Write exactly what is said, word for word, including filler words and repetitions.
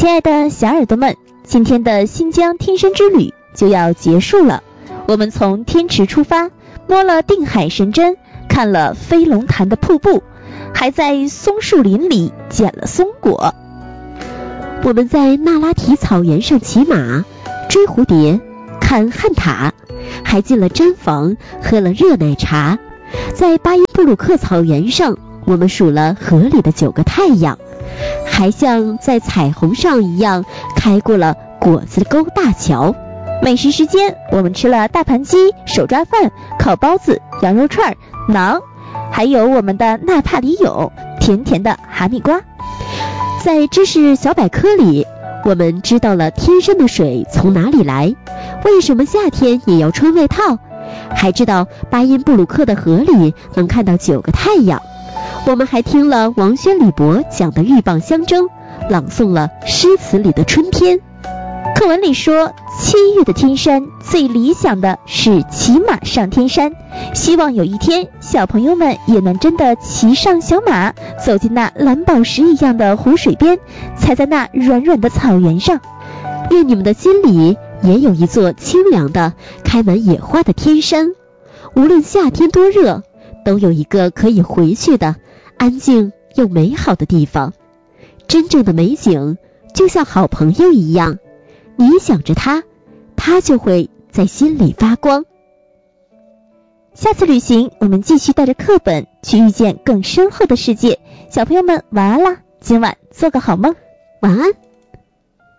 亲爱的小耳朵们，今天的新疆天山之旅就要结束了。我们从天池出发，摸了定海神针，看了飞龙潭的瀑布，还在松树林里捡了松果。 我们在那拉提草原上骑马，追蝴蝶，看汉塔，还进了毡房，喝了热奶茶。在巴音布鲁克草原上，我们数了河里的九个太阳，还像在彩虹上一样开过了果子沟大桥。 美食时间，我们吃了大盘鸡、手抓饭、烤包子、羊肉串、馕，还有我们的纳帕里有甜甜的哈密瓜。 在知识小百科里，我们知道了天山的水从哪里来，为什么夏天也要穿外套，还知道巴音布鲁克的河里能看到九个太阳。我们还听了王轩、李博讲的鹬蚌相争，朗诵了诗词里的春天。 课文里说，七月的天山最理想的是骑马上天山，希望有一天小朋友们也能真的骑上小马，走进那蓝宝石一样的湖水边，踩在那软软的草原上。 愿你们的心里也有一座清凉的开满野花的天山，无论夏天多热，都有一个可以回去的安静又美好的地方。真正的美景就像好朋友一样，你想着他，他就会在心里发光。 下次旅行，我们继续带着课本去遇见更深厚的世界。小朋友们晚安啦，今晚做个好梦。 晚安。